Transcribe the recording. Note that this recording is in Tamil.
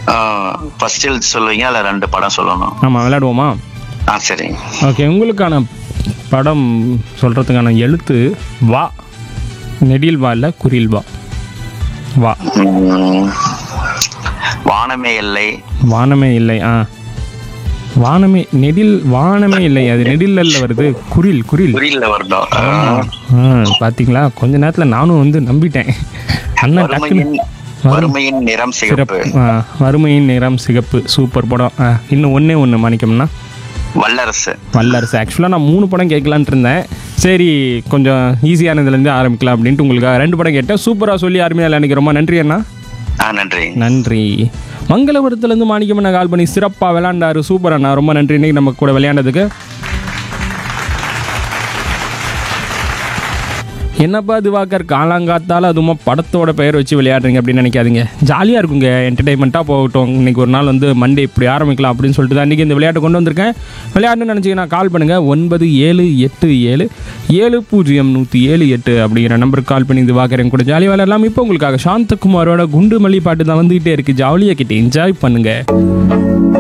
ஃபர்ஸ்ட் எழுத்து சொல்லுவீங்க, அதுல 2 படம் சொல்லணும். ஆமாம், விளையாடுவோமா? சரிங்க. ஓகே, உங்களுக்கான படம் சொல்கிறதுக்கான எழுத்து வா. நெடில் வா இல்லை, குறில் வா. வா. வானமே எல்லை. வானமே இல்லை. வானமே நெடில், வானமே இல்லை, அது நெடில்ல வருது. குரில், குரில். குறில்ல வரணும். பார்த்தீங்களா, கொஞ்ச நேரத்தில் நானும் வந்து நம்பிட்டேன். அண்ணன் டக்குன்னு வறுமையின் நிறம் சிகப்பு. வறுமையின் நிறம் சிகப்பு, சூப்பர் படம். இன்னும் ஒன்று மாணிக்கம்னா வல்லரசு. வல்லரசு. ஆக்சுவலாக நான் 3 படம் கேட்கலான்ட்டு இருந்தேன். சரி, கொஞ்சம் ஈஸியானதுலேருந்து ஆரம்பிக்கலாம் அப்படின்ட்டு உங்களுக்கு 2 படம் கேட்டேன். சூப்பராக சொல்லி அருமையாக எனக்கு ரொம்ப நன்றி அண்ணா. நன்றி. நன்றி. மங்களபுரத்துலேருந்து மாணிக்கம் அண்ணா கால் பண்ணி சிறப்பாக விளையாண்டாரு. சூப்பர் அண்ணா, ரொம்ப நன்றி இன்னைக்கு நம்ம கூட விளையாண்டதுக்கு. என்னப்பா திவாகர் காலாங்காத்தால் அதுவுமா படத்தோட பெயர் வச்சு விளையாடுறீங்க அப்படின்னு நினைக்காதீங்க. ஜாலியாக இருக்குங்க, என்டர்டைன்மெண்ட்டாக போகட்டும். இன்றைக்கி ஒரு நாள் வந்து மண்டே இப்படி ஆரம்பிக்கலாம் அப்படின்னு சொல்லிட்டு தான் இன்றைக்கி இந்த விளையாட்டை கொண்டு வந்திருக்கேன். விளையாட்டுன்னு நினச்சிங்கன்னா கால் பண்ணுங்கள். 9787700178 அப்படிங்கிற நம்பருக்கு கால் பண்ணி திவாகர் என் கூட ஜாலியாக விளையாடலாம். இப்போ உங்களுக்காக சாந்தகுமாரோட குண்டு மல்லி பாட்டு தான் வந்துகிட்டே இருக்குது. ஜாலியாக கிட்டே என்ஜாய் பண்ணுங்கள்.